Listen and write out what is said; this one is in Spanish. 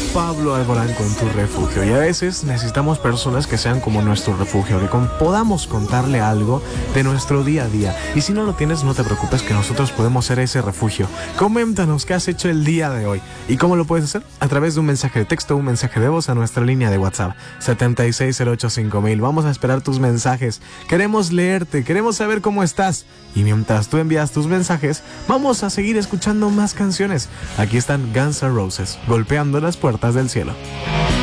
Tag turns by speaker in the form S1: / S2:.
S1: Pablo Alborán con Tu Refugio. Y a veces necesitamos personas que sean como nuestro refugio, que podamos contarle algo de nuestro día a día. Y si no lo tienes, no te preocupes, que nosotros podemos ser ese refugio. Coméntanos qué has hecho el día de hoy. ¿Y cómo lo puedes hacer? A través de un mensaje de texto o un mensaje de voz a nuestra línea de WhatsApp 76085000. Vamos a esperar tus mensajes. Queremos leerte, queremos saber cómo estás. Y mientras tú envías tus mensajes, vamos a seguir escuchando más canciones. Aquí están Guns N' Roses, golpeando las puertas del cielo.